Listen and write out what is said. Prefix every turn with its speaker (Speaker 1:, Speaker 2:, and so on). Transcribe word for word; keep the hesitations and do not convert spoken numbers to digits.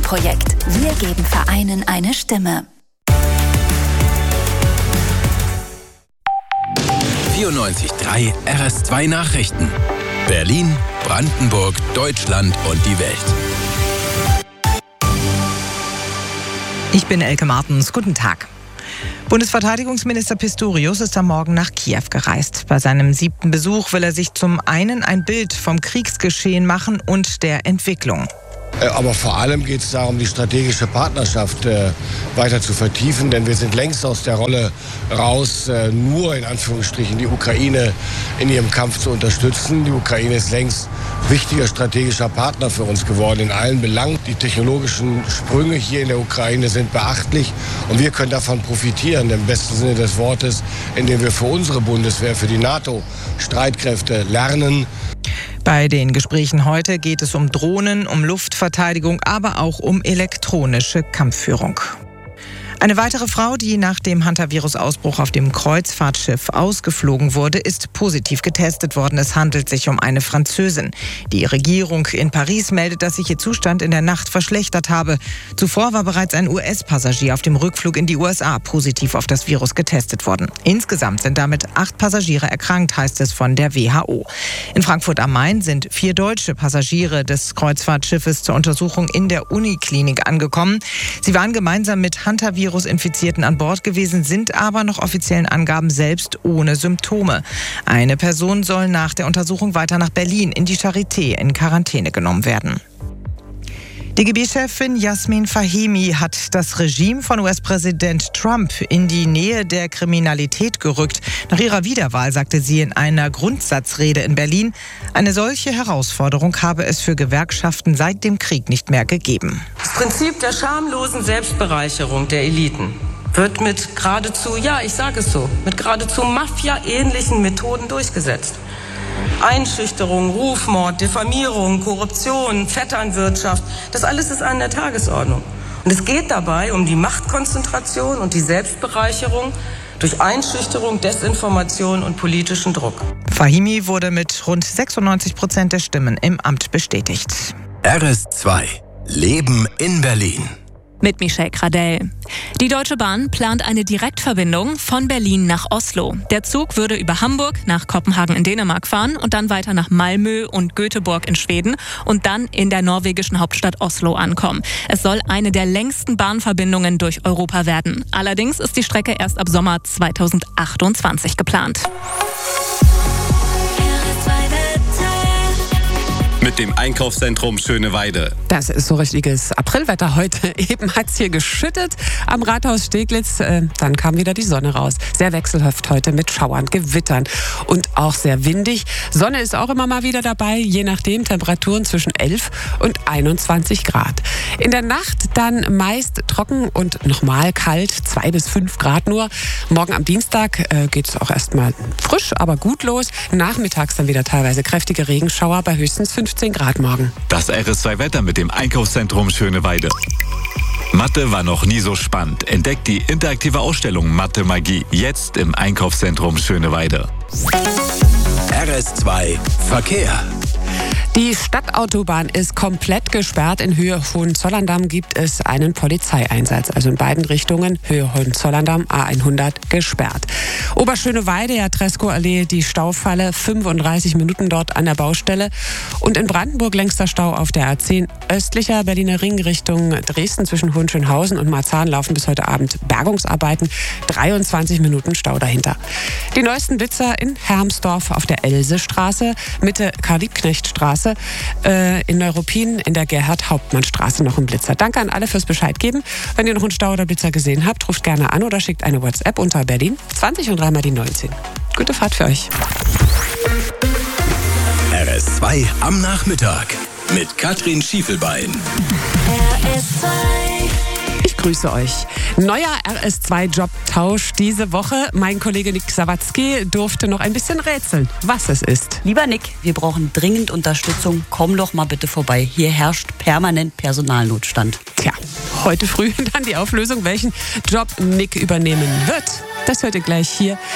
Speaker 1: Berlin-Projekt. Wir geben Vereinen eine Stimme.
Speaker 2: vierundneunzig Komma drei R S zwei Nachrichten. Berlin, Brandenburg, Deutschland und die Welt.
Speaker 3: Ich bin Elke Martens. Guten Tag. Bundesverteidigungsminister Pistorius ist am Morgen nach Kiew gereist. Bei seinem siebten Besuch will er sich zum einen ein Bild vom Kriegsgeschehen machen und der Entwicklung.
Speaker 4: Aber vor allem geht es darum, die strategische Partnerschaft äh, weiter zu vertiefen, denn wir sind längst aus der Rolle raus, äh, nur in Anführungsstrichen die Ukraine in ihrem Kampf zu unterstützen. Die Ukraine ist längst wichtiger strategischer Partner für uns geworden in allen Belangen. Die technologischen Sprünge hier in der Ukraine sind beachtlich und wir können davon profitieren, im besten Sinne des Wortes, indem wir für unsere Bundeswehr, für die NATO-Streitkräfte lernen.
Speaker 3: Bei den Gesprächen heute geht es um Drohnen, um Luftverteidigung, aber auch um elektronische Kampfführung. Eine weitere Frau, die nach dem Hantavirus-Ausbruch auf dem Kreuzfahrtschiff ausgeflogen wurde, ist positiv getestet worden. Es handelt sich um eine Französin. Die Regierung in Paris meldet, dass sich ihr Zustand in der Nacht verschlechtert habe. Zuvor war bereits ein U S-Passagier auf dem Rückflug in die U S A positiv auf das Virus getestet worden. Insgesamt sind damit acht Passagiere erkrankt, heißt es von der W H O. In Frankfurt am Main sind vier deutsche Passagiere des Kreuzfahrtschiffes zur Untersuchung in der Uniklinik angekommen. Sie waren gemeinsam mit Hantavirus Infizierten an Bord gewesen, sind aber nach offiziellen Angaben selbst ohne Symptome. Eine Person soll nach der Untersuchung weiter nach Berlin in die Charité in Quarantäne genommen werden. D G B-Chefin Yasmin Fahimi hat das Regime von U S-Präsident Trump in die Nähe der Kriminalität gerückt. Nach ihrer Wiederwahl sagte sie in einer Grundsatzrede in Berlin, eine solche Herausforderung habe es für Gewerkschaften seit dem Krieg nicht mehr gegeben.
Speaker 5: Das Prinzip der schamlosen Selbstbereicherung der Eliten wird mit geradezu, ja, ich sage es so, mit geradezu Mafia-ähnlichen Methoden durchgesetzt. Einschüchterung, Rufmord, Diffamierung, Korruption, Vetternwirtschaft, das alles ist an der Tagesordnung. Und es geht dabei um die Machtkonzentration und die Selbstbereicherung durch Einschüchterung, Desinformation und politischen Druck.
Speaker 3: Fahimi wurde mit rund sechsundneunzig Prozent der Stimmen im Amt bestätigt.
Speaker 2: R S zwei. Leben in Berlin.
Speaker 6: Mit Michelle Gradell. Die Deutsche Bahn plant eine Direktverbindung von Berlin nach Oslo. Der Zug würde über Hamburg nach Kopenhagen in Dänemark fahren und dann weiter nach Malmö und Göteborg in Schweden und dann in der norwegischen Hauptstadt Oslo ankommen. Es soll eine der längsten Bahnverbindungen durch Europa werden. Allerdings ist die Strecke erst ab Sommer zweitausendachtundzwanzig geplant.
Speaker 7: Mit dem Einkaufszentrum Schöneweide.
Speaker 8: Das ist so richtiges Aprilwetter heute. Eben hat es hier geschüttet am Rathaus Steglitz. Äh, dann kam wieder die Sonne raus. Sehr wechselhaft heute mit Schauern, Gewittern und auch sehr windig. Sonne ist auch immer mal wieder dabei, je nachdem Temperaturen zwischen elf und einundzwanzig Grad. In der Nacht dann meist trocken und nochmal kalt, zwei bis fünf Grad nur. Morgen am Dienstag äh, geht es auch erstmal frisch, aber gut los. Nachmittags dann wieder teilweise kräftige Regenschauer bei höchstens fünfzehn Grad morgen.
Speaker 7: Das R S zwei Wetter mit dem Einkaufszentrum Schöneweide. Mathe war noch nie so spannend. Entdeckt die interaktive Ausstellung Mathe Magie jetzt im Einkaufszentrum Schöneweide.
Speaker 2: R S zwei Verkehr.
Speaker 8: Die Stadtautobahn ist komplett gesperrt. In Höhe Hohenzollern-Damm gibt es einen Polizeieinsatz. Also in beiden Richtungen, Höhe Hohenzollern-Damm, A hundert, gesperrt. Oberschöneweide, ja, Treskow-Allee, die Staufalle, fünfunddreißig Minuten dort an der Baustelle. Und in Brandenburg längster Stau auf der A zehn. Östlicher Berliner Ring Richtung Dresden zwischen Hohenschönhausen und Marzahn laufen bis heute Abend Bergungsarbeiten. dreiundzwanzig Minuten Stau dahinter. Die neuesten Blitzer in Hermsdorf auf der Elsestraße, Mitte Karl-Liebknecht-Straße. In Neuruppin in der Gerhard-Hauptmann-Straße noch ein Blitzer. Danke an alle fürs Bescheid geben. Wenn ihr noch einen Stau oder Blitzer gesehen habt, ruft gerne an oder schickt eine WhatsApp unter Berlin zwanzig und dreimal die neunzehn. Gute Fahrt für euch.
Speaker 2: R S zwei am Nachmittag mit Katrin Schiefelbein.
Speaker 1: R S zwei.
Speaker 8: Ich grüße euch. Neuer R S zwei Jobtausch diese Woche. Mein Kollege Nick Sawatzki durfte noch ein bisschen rätseln, was es ist.
Speaker 9: Lieber Nick, wir brauchen dringend Unterstützung. Komm doch mal bitte vorbei. Hier herrscht permanent Personalnotstand.
Speaker 8: Tja, heute früh dann die Auflösung, welchen Job Nick übernehmen wird. Das hört ihr gleich hier